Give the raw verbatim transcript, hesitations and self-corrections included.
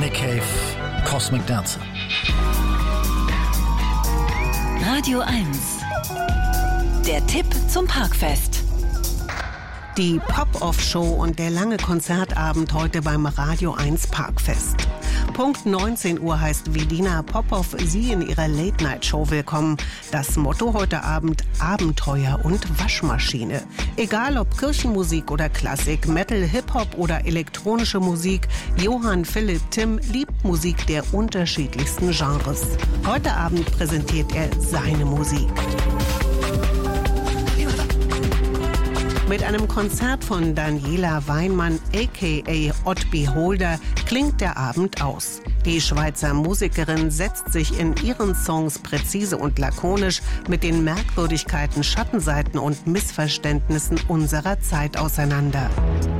Nick Cave, Cosmic Dancer. Radio eins. Der Tipp zum Parkfest. Die Pop-Off-Show und der lange Konzertabend heute beim Radio eins Parkfest. Punkt neunzehn Uhr heißt Vedina Popov Sie in ihrer Late-Night-Show willkommen. Das Motto heute Abend: Abenteuer und Waschmaschine. Egal ob Kirchenmusik oder Klassik, Metal, Hip-Hop oder elektronische Musik, Johann Philipp Timm liebt Musik der unterschiedlichsten Genres. Heute Abend präsentiert er seine Musik. Mit einem Konzert von Daniela Weinmann, aka Odd Beholder, klingt der Abend aus. Die Schweizer Musikerin setzt sich in ihren Songs präzise und lakonisch mit den Merkwürdigkeiten, Schattenseiten und Missverständnissen unserer Zeit auseinander.